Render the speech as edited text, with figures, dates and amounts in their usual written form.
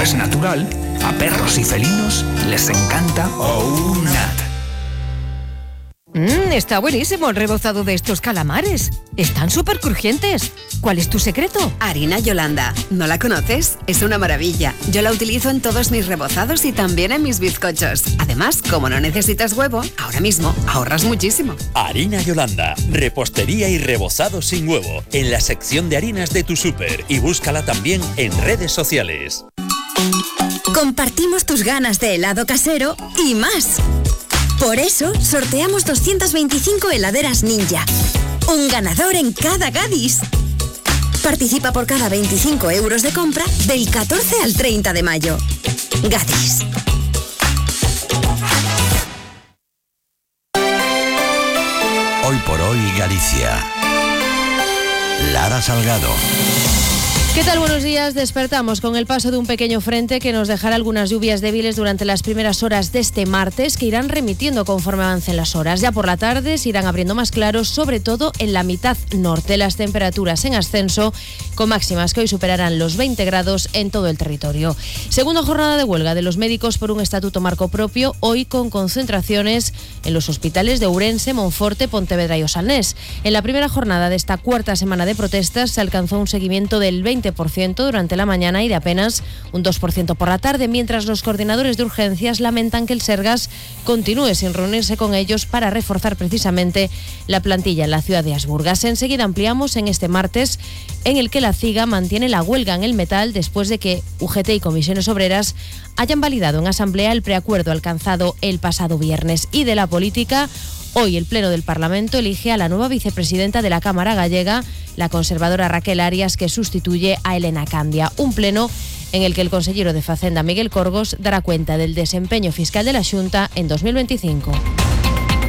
como es natural, a perros y felinos les encanta OUNAT. Está buenísimo el rebozado de estos calamares. Están súper crujientes. ¿Cuál es tu secreto? Harina Yolanda. ¿No la conoces? Es una maravilla. Yo la utilizo en todos mis rebozados y también en mis bizcochos. Además, como no necesitas huevo, ahora mismo ahorras muchísimo. Harina Yolanda. Repostería y rebozado sin huevo. En la sección de harinas de tu súper. Y búscala también en redes sociales. Compartimos tus ganas de helado casero y más. Por eso, sorteamos 225 heladeras Ninja. Un ganador en cada Gadis. Participa por cada 25 euros de compra del 14 al 30 de mayo. Gadis. Hoy por hoy, Galicia. Lara Salgado. ¿Qué tal? Buenos días. Despertamos con el paso de un pequeño frente que nos dejará algunas lluvias débiles durante las primeras horas de este martes, que irán remitiendo conforme avancen las horas. Ya por la tarde se irán abriendo más claros, sobre todo en la mitad norte. Las temperaturas en ascenso, con máximas que hoy superarán los 20 grados en todo el territorio. Segunda jornada de huelga de los médicos por un estatuto marco propio, hoy con concentraciones en los hospitales de Ourense, Monforte, Pontevedra y Osalnés. En la primera jornada de esta cuarta semana de protestas se alcanzó un seguimiento del 20% durante la mañana y de apenas un 2% por la tarde, mientras los coordinadores de urgencias lamentan que el Sergas continúe sin reunirse con ellos para reforzar precisamente la plantilla en la ciudad de Asburgas. Enseguida ampliamos en este martes, en el que la CIGA mantiene la huelga en el metal después de que UGT y Comisiones Obreras hayan validado en asamblea el preacuerdo alcanzado el pasado viernes. Y de la política, hoy el Pleno del Parlamento elige a la nueva vicepresidenta de la Cámara gallega, la conservadora Raquel Arias, que sustituye a Elena Candia. Un pleno en el que el consellero de Facenda, Miguel Corgos, dará cuenta del desempeño fiscal de la Xunta en 2025.